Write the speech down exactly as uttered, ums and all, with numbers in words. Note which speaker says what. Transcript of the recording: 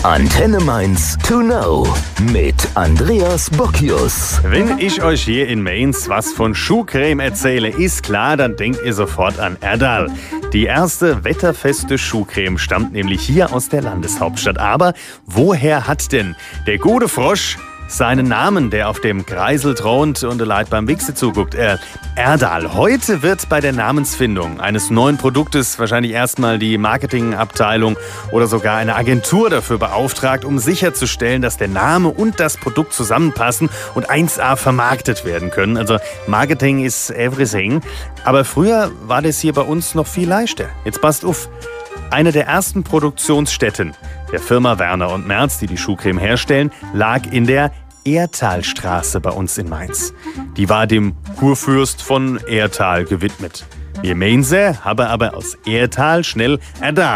Speaker 1: Antenne Mainz to know mit Andreas Bocchius.
Speaker 2: Wenn ich euch hier in Mainz was von Schuhcreme erzähle, ist klar, dann denkt ihr sofort an Erdal. Die erste wetterfeste Schuhcreme stammt nämlich hier aus der Landeshauptstadt. Aber woher hat denn der gute Frosch seinen Namen, der auf dem Kreisel thront und Leid beim Wichse zuguckt? Äh, Erdal. Heute wird bei der Namensfindung eines neuen Produktes wahrscheinlich erstmal die Marketingabteilung oder sogar eine Agentur dafür beauftragt, um sicherzustellen, dass der Name und das Produkt zusammenpassen und eins A vermarktet werden können. Also Marketing is everything. Aber früher war das hier bei uns noch viel leichter. Jetzt passt auf. Eine der ersten Produktionsstätten der Firma Werner und Merz, die die Schuhcreme herstellen, lag in der Ertalstraße bei uns in Mainz. Die war dem Kurfürst von Ertal gewidmet. Wir Mainzer haben aber aus Ertal schnell Erdal